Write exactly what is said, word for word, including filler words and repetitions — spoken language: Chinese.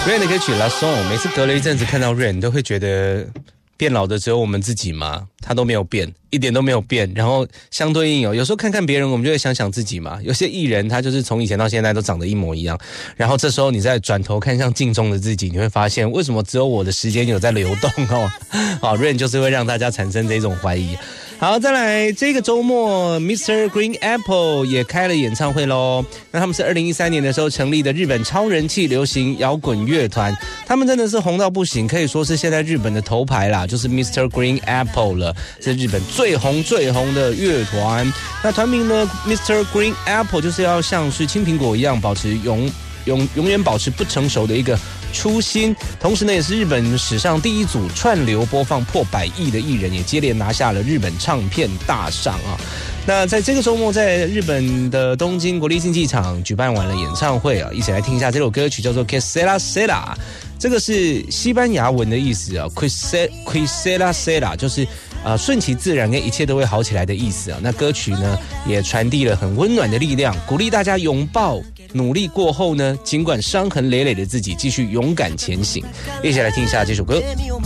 Rain 的歌曲 La Song， 每次隔了一阵子看到 Rain 都会觉得变老的只有我们自己吗？他都没有变，一点都没有变。然后相对应哦，有时候看看别人，我们就会想想自己嘛。有些艺人他就是从以前到现在都长得一模一样，然后这时候你再转头看向镜中的自己，你会发现为什么只有我的时间有在流动哦。好 ，Rain 就是会让大家产生这种怀疑。好，再来这个周末 ，Mister Green Apple 也开了演唱会咯。那他们是二零一三年的时候成立的日本超人气流行摇滚乐团，他们真的是红到不行，可以说是现在日本的头牌啦，就是 Mister Green Apple 了，是日本最红最红的乐团。那团名呢 ，Mister Green Apple 就是要像是青苹果一样，保持永永永远保持不成熟的一个初心，同时呢，也是日本史上第一组串流播放破百亿的艺人，也接连拿下了日本唱片大赏啊。那在这个周末，在日本的东京国立竞技场举办完了演唱会啊，一起来听一下这首歌曲，叫做 Quisera Sera， 这个是西班牙文的意思啊 ，Quisera Sera 就是啊、呃、顺其自然跟一切都会好起来的意思啊。那歌曲呢也传递了很温暖的力量，鼓励大家拥抱努力过后呢，尽管伤痕累累的自己，继续勇敢前行。一起来听一下这首歌。